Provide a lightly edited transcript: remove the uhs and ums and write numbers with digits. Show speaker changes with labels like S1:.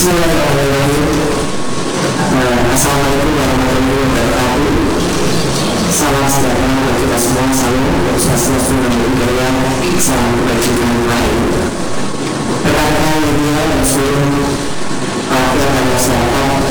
S1: Bismillahirrahmanirrahim. Assalamualaikum warahmatullahi wabarakatuh. Salam sejahtera untuk kita semua. Salam Ustaz Rasul dan Budaya. Salam kebajikan lain. Rekan-rekan media dan seluruh rakyat dan masyarakat